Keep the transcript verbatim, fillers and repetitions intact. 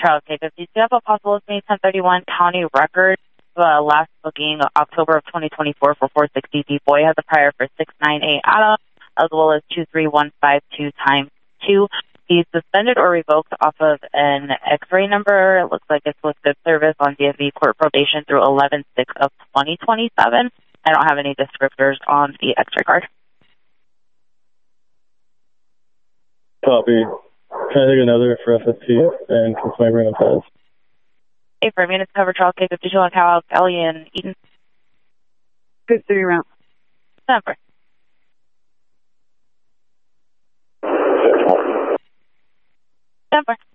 Charles Jacobs, you do have a possible May ten thirty-one county record. Uh, last booking October of twenty twenty-four for four sixty D. Boy has a prior for six nine eight Adam, as well as two three one five two times two. He's suspended or revoked off of an X-ray number. It looks like it's with good service on D M V court probation through eleven six of twenty twenty-seven. I don't have any descriptors on the X-ray card. Copy. Can I take another for F S T and confirm ring of heads? Hey, for minutes cover, Charles Jacobs, Digital and Cal, Ellie, and Eaton. Good three round. Number. Number.